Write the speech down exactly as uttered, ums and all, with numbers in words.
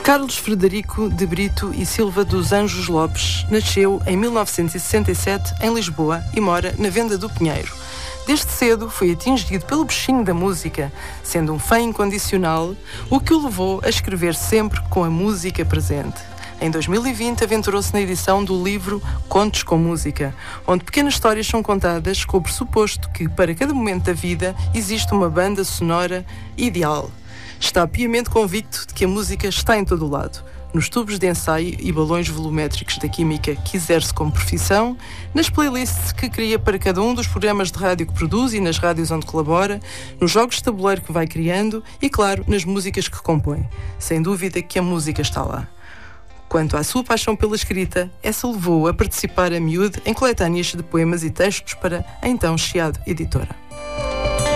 Carlos Frederico de Brito e Silva dos Anjos Lopes nasceu em mil novecentos e sessenta e sete em Lisboa e mora na Venda do Pinheiro. Desde cedo foi atingido pelo bichinho da música, sendo um fã incondicional, o que o levou a escrever sempre com a música presente. Em dois mil e vinte aventurou-se na edição do livro Contos com Música, onde pequenas histórias são contadas com o pressuposto que, para cada momento da vida, existe uma banda sonora ideal. Está piamente convicto de que a música está em todo o lado, nos tubos de ensaio e balões volumétricos da química que exerce como profissão, nas playlists que cria para cada um dos programas de rádio que produz e nas rádios onde colabora, nos jogos de tabuleiro que vai criando e, claro, nas músicas que compõe. Sem dúvida que a música está lá. Quanto à sua paixão pela escrita, essa levou-o a participar a miúdo em coletâneas de poemas e textos para a então Chiado Editora.